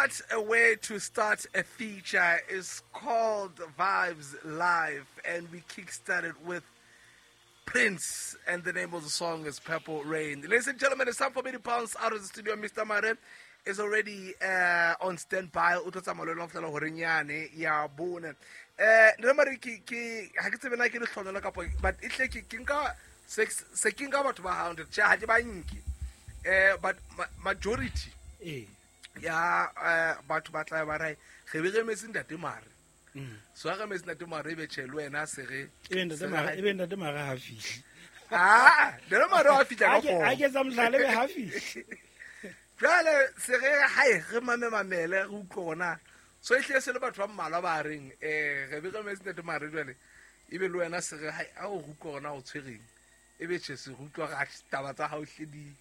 What a way to start a feature. It's called Vibes Live, and we kickstarted with Prince, and the name of the song is Purple Rain. Ladies and gentlemen, it's time for me to bounce out of the studio. Mr. Mare is already on standby. But it's but majority batho ba tla ba rai ge be ge metse ntate mare so ga metse ntate mare be tshelo ena se ge even ntate mare ha fihli le mare wa fitla ka go a ke tsa mhlale be ha fihli jale se ge hae ge mamele re utlona so ihle se le batho ba mmala ba reng ge be ge metse ntate mare jale e be le wena se ge hae a go utlona o tshwereng e be tse se utlwa ga taba tsa hauhle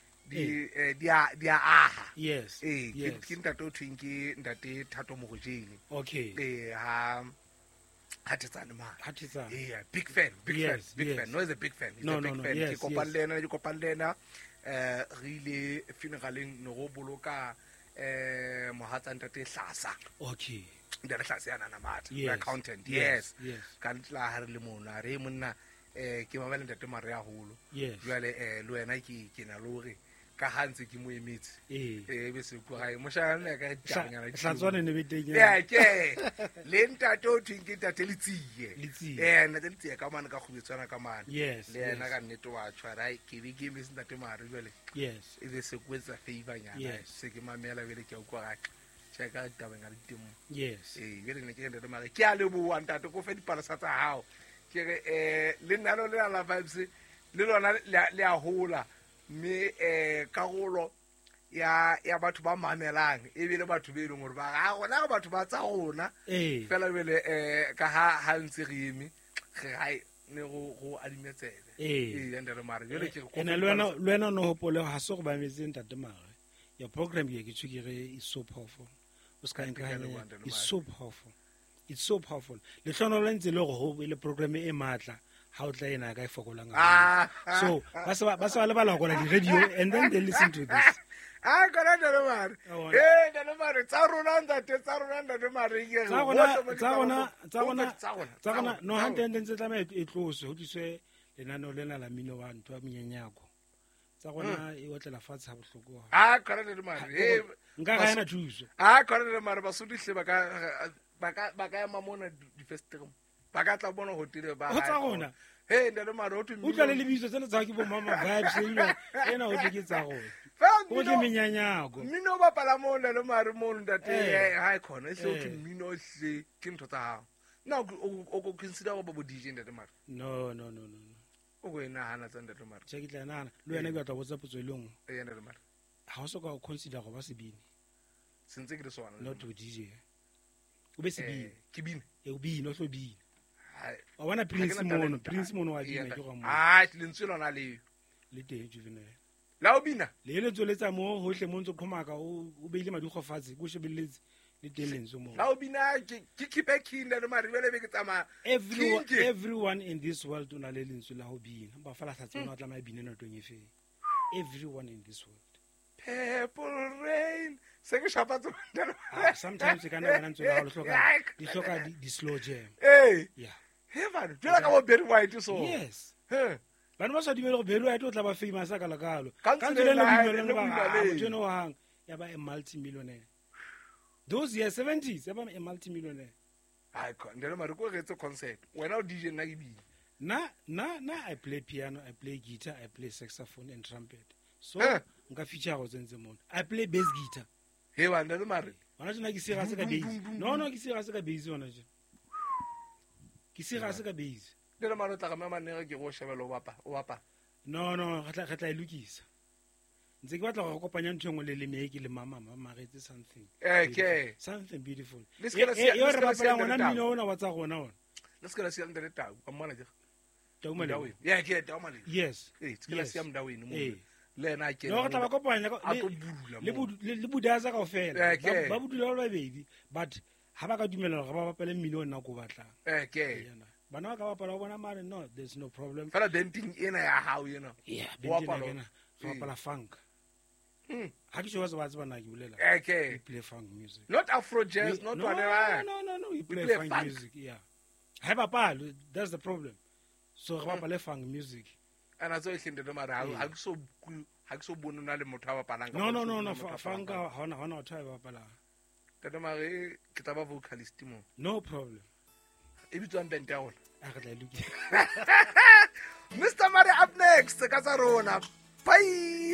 dia aha yes ke ntate o thweng ke ntate Thato Mogojele okay ha Hatetsane ma Hatetsane big fan no is a big fan no ke kopallena re ile funeraleng no go boloka mohatsa ntate Hlasa okay ntate Hlasa yana na matha accountant yes ka ntla ha re le mona re monna ke mamela ntate mare ya holo jwale le wena ke na lore ka hantse ke mo emetse be se go gae moshana ka tjanyana Hlatswane ne beteng ke le ntate o thweng ke ntate Letsie ntate Letsie ka mana ka khubetswana ka mana le yena ka nnete wa tshwara ke be ke emetse ntate mare jwale e be se go etsa favor nyana se ke mamela bele ke ukwa ga cheka tabeng a ditemo bele ne ke ntate mare ke a le bo wa ntate go fe dipalasa tsa hao ke le nalo le la vibes le lona le a hola me karolo ya batho ba mamelang e bile batho be leng gore ba ga gona batho ba tsa gona fela bele ka ha ntse re eme ge hai ne go adimetsele ende re mare jole ke ene lwena no hopole ha se go ba metse ntate mare ya program ye ke tshikire is so powerful o ska nkana is so powerful it's so powerful le hlono le ntse le go le program e matla ha o tla ena ka ifokola nga so ba sa le bala go la di radio and then they listen to this kana ndalo mare ndalo mare tsa rona ndate mare ke tsa gona no hante ntse tla me e tlose ho diswe lenano lena la mino wa ntwa menyenyako tsa gona e otlela fatsha bohloko kana ndalo mare nka ga ena thuso kana ndalo mare ba sodihle ba ka ya mamona di festival ba ka tla bona hotile ba ha tsa gona ndalo mare o o tla le lebitso tsena tsa ke bo mama vibes ena o ke tsa gona o ke menyanyako mino ba pala mo ndalo mare mo ndate ha khona se o ke mino hle ke ntho tsa hao na o go consider go bo DJ ndate mare no o go ena hana tsa ndate mare tse ke tla nana le wena ke tla botsa potso e lengwe ndate mare ha o so ka o consider go ba sebini sentse ke re swana not to DJ o be sebini ke bine o bine o so bine wa bona Prince mono wa bina ke go mo le ntse lona le teng juvenile la o bina le tsoletsa mo hohle mo ntse khomaka o beile madi go fatshe go shebeletse le teng lentswe mo la o bina ke keep le mare bele be ke tsama everyone in this world una le lentswe la ho bina ba fala tsa tsona tla ma bina no tong e fe everyone in this world Purple Rain se ke shapa tsona sometimes kana bana ntse la ho hloka di slow jam yeah heaven jela ka bo Barry White so yes bana ba sa dimela go Barry White o tla ba famous ka lakalo ka ntse le ba motho wa hang ya ba a multi-millionaire those years 70s ya ba a multi-millionaire ndelo mare go getse concert wena o DJ nna ke bi na I play piano, I play guitar, I play saxophone and trumpet so nka feature go tsentse mona I play bass guitar wa ndelo mare wana tsena ke sega se ka bass no ke sega se ka bass wana je ke sega se ka bass ndelo mare tla ga manega ke go shebela o bapa no ga tla ilukisa ntse ke batla go kopanya ntho engwe le make le mama maretse something something beautiful yo re bapala ngwana mmino ona wa tsa gona ona let's get us in the tau ka mona je Taumale ke Taumale yes tsela sia mdaweni mo le na ke no tla ba kopanya a to burula le budaza ka ofela ba budula ba baby but ha ba ka dumela ga ba bapale mmino nna go batla bana ka bapala bona mare no there's no problem fela denting ena ya hao yeah wa pala funk ha ke tšo ba tseba na ke bolela okay we play funk music not afro jazz not whatever no we play funk music yeah ha ba palo that's the problem so re ba play funk music ana so ihlindele mara ha ke so bone na le motho a bapalang no funk hona o tshwa ba pala tata mare ke taba vocalist mo no problem e bitswang band ya ona a re tla luki Mr. Mari up next ka tsa rona bye